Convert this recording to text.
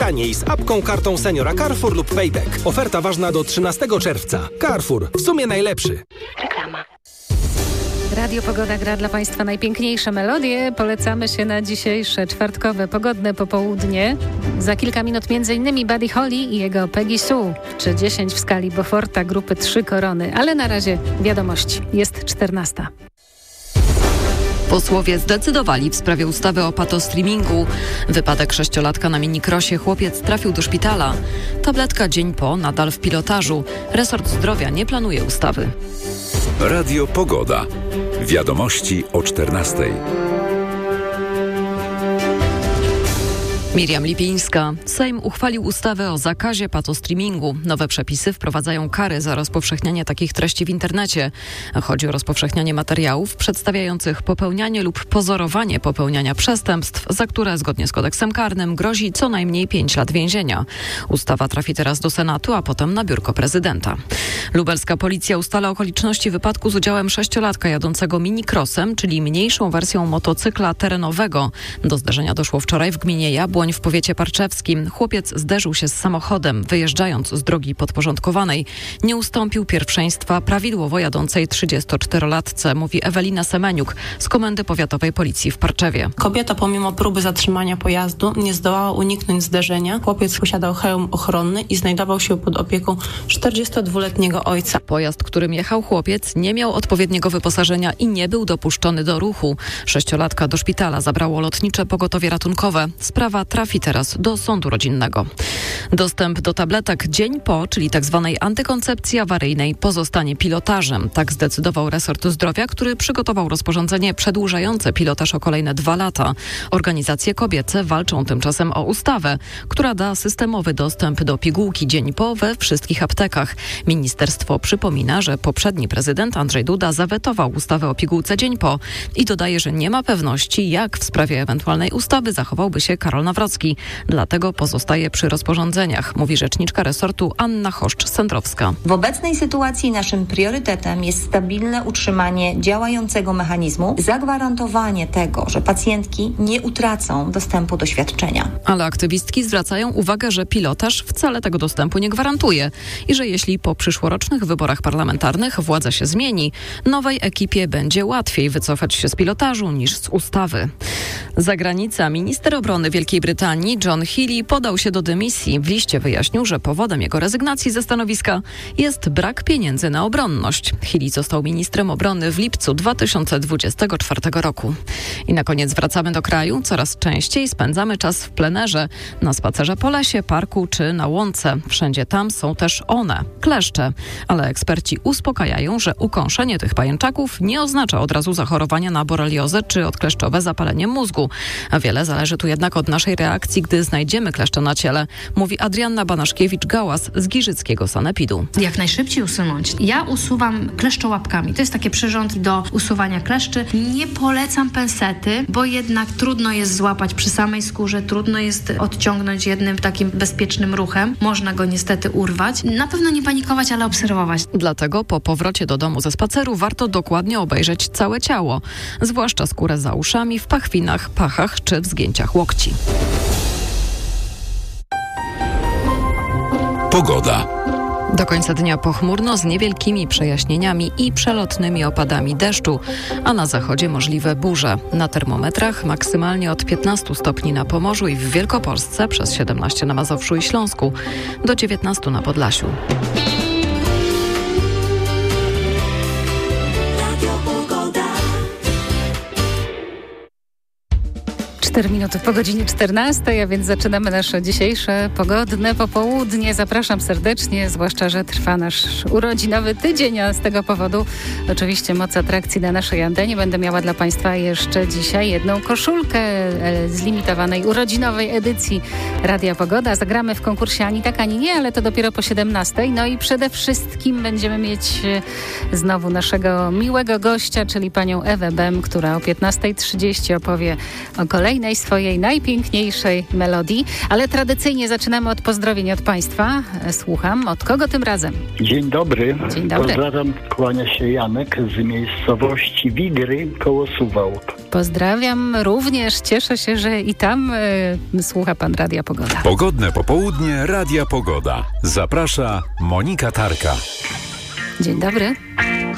taniej z apką, kartą seniora Carrefour lub Payback. Oferta ważna do 13 czerwca. Carrefour. W sumie najlepszy. Reklama. Radio Pogoda gra dla Państwa najpiękniejsze melodie. Polecamy się na dzisiejsze czwartkowe, pogodne popołudnie. Za kilka minut m.in. Buddy Holly i jego Peggy Sue, czy 10 w skali Beauforta grupy 3 Korony. Ale na razie wiadomości. Jest 14. Posłowie zdecydowali w sprawie ustawy o patostreamingu. Wypadek 6-latka na minicrossie, chłopiec trafił do szpitala. Tabletka dzień po nadal w pilotażu. Resort zdrowia nie planuje ustawy. Radio Pogoda. Wiadomości o 14:00. Miriam Lipińska. Sejm uchwalił ustawę o zakazie patostreamingu. Nowe przepisy wprowadzają kary za rozpowszechnianie takich treści w internecie. Chodzi o rozpowszechnianie materiałów przedstawiających popełnianie lub pozorowanie popełniania przestępstw, za które zgodnie z kodeksem karnym grozi co najmniej 5 lat więzienia. Ustawa trafi teraz do Senatu, a potem na biurko prezydenta. Lubelska policja ustala okoliczności wypadku z udziałem 6-latka jadącego minicrossem, czyli mniejszą wersją motocykla terenowego. Do zdarzenia doszło wczoraj w gminie Jabłoń w powiecie parczewskim. Chłopiec zderzył się z samochodem, wyjeżdżając z drogi podporządkowanej. Nie ustąpił pierwszeństwa prawidłowo jadącej 34-latce, mówi Ewelina Semeniuk z Komendy Powiatowej Policji w Parczewie. Kobieta pomimo próby zatrzymania pojazdu nie zdołała uniknąć zderzenia. Chłopiec posiadał hełm ochronny i znajdował się pod opieką 42-letniego ojca. Pojazd, którym jechał chłopiec, nie miał odpowiedniego wyposażenia i nie był dopuszczony do ruchu. 6-latka do szpitala zabrało lotnicze pogotowie ratunkowe. Sprawa trafi teraz do sądu rodzinnego. Dostęp do tabletek dzień po, czyli tzw. antykoncepcji awaryjnej, pozostanie pilotażem. Tak zdecydował resort zdrowia, który przygotował rozporządzenie przedłużające pilotaż o kolejne 2 lata. Organizacje kobiece walczą tymczasem o ustawę, która da systemowy dostęp do pigułki dzień po we wszystkich aptekach. Ministerstwo przypomina, że poprzedni prezydent Andrzej Duda zawetował ustawę o pigułce dzień po i dodaje, że nie ma pewności, jak w sprawie ewentualnej ustawy zachowałby się Karol Nawrocki. Dlatego pozostaje przy rozporządzeniach, mówi rzeczniczka resortu Anna Choszcz-Sędrowska. W obecnej sytuacji naszym priorytetem jest stabilne utrzymanie działającego mechanizmu, zagwarantowanie tego, że pacjentki nie utracą dostępu do świadczenia. Ale aktywistki zwracają uwagę, że pilotaż wcale tego dostępu nie gwarantuje i że jeśli po przyszłorocznych wyborach parlamentarnych władza się zmieni, nowej ekipie będzie łatwiej wycofać się z pilotażu niż z ustawy. Zagranica. Minister obrony Wielkiej Brytanii John Healey podał się do dymisji. W liście wyjaśnił, że powodem jego rezygnacji ze stanowiska jest brak pieniędzy na obronność. Healey został ministrem obrony w lipcu 2024 roku. I na koniec wracamy do kraju. Coraz częściej spędzamy czas w plenerze, na spacerze po lesie, parku czy na łące. Wszędzie tam są też one, kleszcze. Ale eksperci uspokajają, że ukąszenie tych pajęczaków nie oznacza od razu zachorowania na boreliozę czy odkleszczowe zapalenie mózgu. A wiele zależy tu jednak od naszej reakcji, gdy znajdziemy kleszcze na ciele, mówi Adrianna Banaszkiewicz-Gałas z Giżyckiego Sanepidu. Jak najszybciej usunąć. Ja usuwam kleszczołapkami. To jest taki przyrząd do usuwania kleszczy. Nie polecam pensety, bo jednak trudno jest złapać przy samej skórze, trudno jest odciągnąć jednym takim bezpiecznym ruchem. Można go niestety urwać. Na pewno nie panikować, ale obserwować. Dlatego po powrocie do domu ze spaceru warto dokładnie obejrzeć całe ciało, zwłaszcza skórę za uszami, w pachwinach, pachach czy w zgięciach łokci. Pogoda. Do końca dnia pochmurno z niewielkimi przejaśnieniami i przelotnymi opadami deszczu, a na zachodzie możliwe burze. Na termometrach maksymalnie od 15 stopni na Pomorzu i w Wielkopolsce, przez 17 na Mazowszu i Śląsku, do 19 na Podlasiu. 4 minuty po godzinie 14, a więc zaczynamy nasze dzisiejsze pogodne popołudnie. Zapraszam serdecznie, zwłaszcza, że trwa nasz urodzinowy tydzień, a z tego powodu oczywiście moc atrakcji na naszej antenie. Będę miała dla Państwa jeszcze dzisiaj jedną koszulkę z limitowanej urodzinowej edycji Radia Pogoda. Zagramy w konkursie Ani tak, ani nie, ale to dopiero po 17. No i przede wszystkim będziemy mieć znowu naszego miłego gościa, czyli panią Ewę Bem, która o 15:30 opowie o kolejnej swojej najpiękniejszej melodii. Ale tradycyjnie zaczynamy od pozdrowień od Państwa. Słucham. Od kogo tym razem? Dzień dobry. Dzień dobry. Pozdrawiam, kłania się Janek z miejscowości Wigry koło Suwałk. Pozdrawiam również. Cieszę się, że i tam słucha pan Radia Pogoda. Pogodne popołudnie Radia Pogoda. Zaprasza Monika Tarka. Dzień dobry.